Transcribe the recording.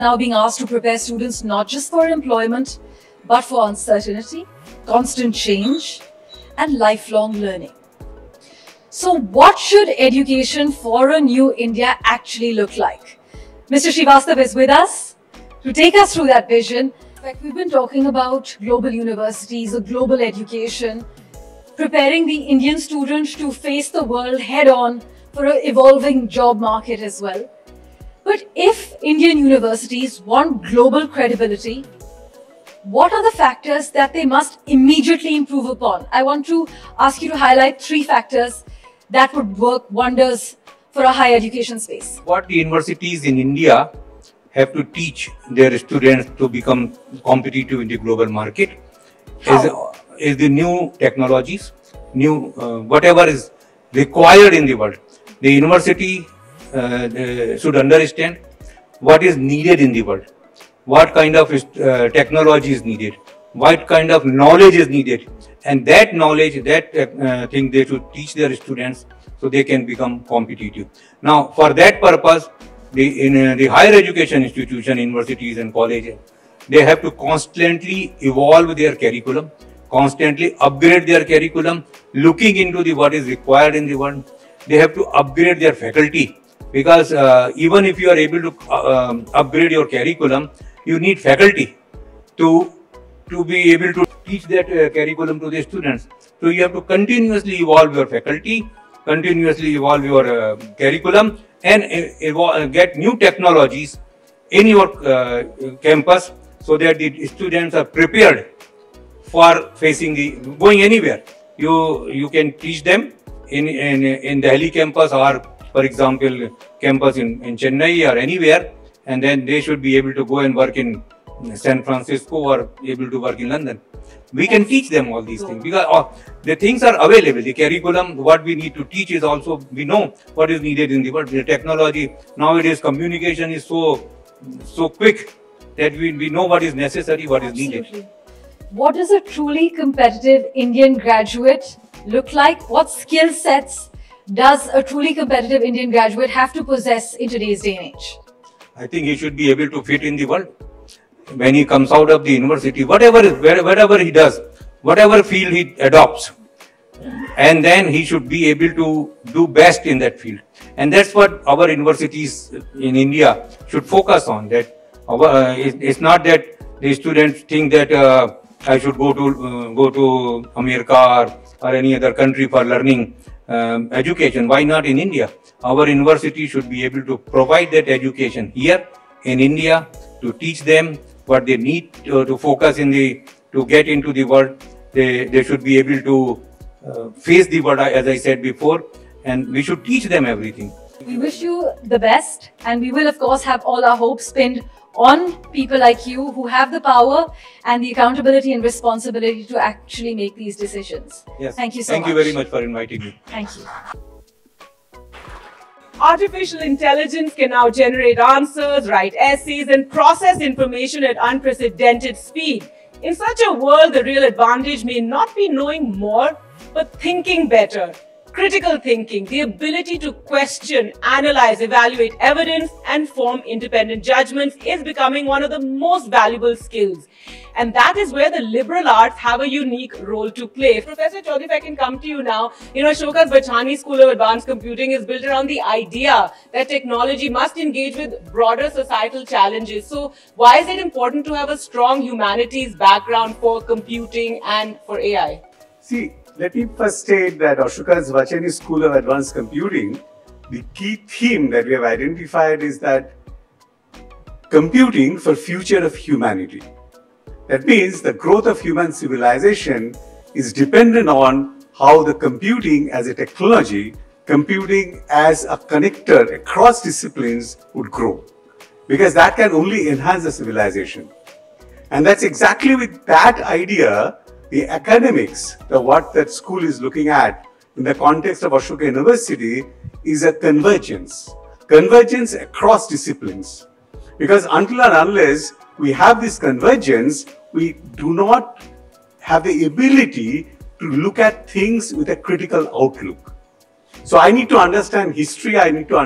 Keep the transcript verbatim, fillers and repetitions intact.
Now being asked to prepare students not just for employment, but for uncertainty, constant change, and lifelong learning. So what should education for a new India actually look like? Mister Srivastav is with us to take us through that vision. In fact, we've been talking about global universities, or global education, preparing the Indian student to face the world head-on for an evolving job market as well. But if Indian universities want global credibility, what are the factors that they must immediately improve upon? I want to ask you to highlight three factors that would work wonders for a higher education space. What the universities in India have to teach their students to become competitive in the global market is, is the new technologies, new uh, whatever is required in the world. The university uh, should understand what is needed in the world, what kind of uh, technology is needed, what kind of knowledge is needed, and that knowledge, that uh, thing they should teach their students so they can become competitive. Now, for that purpose, the, in uh, the higher education institution, universities and colleges, they have to constantly evolve their curriculum, constantly upgrade their curriculum, looking into the what is required in the world. They have to upgrade their faculty, because uh, even if you are able to uh, um, upgrade your curriculum, you need faculty to, to be able to teach that uh, curriculum to the students. So you have to continuously evolve your faculty, continuously evolve your uh, curriculum, and uh, get new technologies in your uh, campus so that the students are prepared for facing the, going anywhere. You, you can teach them in, in, in Delhi campus, or for example, campus in, in Chennai or anywhere, and then they should be able to go and work in San Francisco or able to work in London. We can teach them all these things because uh, the things are available. The curriculum, what we need to teach is also, we know what is needed in the world. The technology, nowadays communication is so, so quick that we, we know what is necessary, what Absolutely. is needed. What does a truly competitive Indian graduate look like? What skill sets does a truly competitive Indian graduate have to possess in today's day and age? I think he should be able to fit in the world. When he comes out of the university, whatever, wherever he does, whatever field he adopts, and then he should be able to do best in that field. And that's what our universities in India should focus on. That our, uh, it's not that the students think that uh, I should go to uh, go to America or, or any other country for learning um, education. Why not in India? Our university should be able to provide that education here in India, to teach them what they need to, to focus in the, to get into the world. They, they should be able to uh, face the world, as I said before, and we should teach them everything. We wish you the best, and we will of course have all our hopes pinned on people like you who have the power and the accountability and responsibility to actually make these decisions. Yes. Thank you so Thank much. you very much for inviting me. Thank you. Artificial intelligence can now generate answers, write essays, and process information at unprecedented speed. In such a world, the real advantage may not be knowing more, but thinking better. Critical thinking, the ability to question, analyze, evaluate evidence, and form independent judgments is becoming one of the most valuable skills. And that is where the liberal arts have a unique role to play. Professor Chaudhary, if I can come to you now, you know, Shokas Bachani School of Advanced Computing is built around the idea that technology must engage with broader societal challenges. So why is it important to have a strong humanities background for computing and for A I? See, let me first state that Ashoka Bachani School of Advanced Computing, the key theme that we have identified is that computing for future of humanity. That means the growth of human civilization is dependent on how the computing as a technology, computing as a connector across disciplines would grow. Because that can only enhance the civilization. And that's exactly with that idea, the academics, the what that school is looking at in the context of Ashoka University is a convergence. Convergence across disciplines. Because until and unless we have this convergence, we do not have the ability to look at things with a critical outlook. So I need to understand history, I need to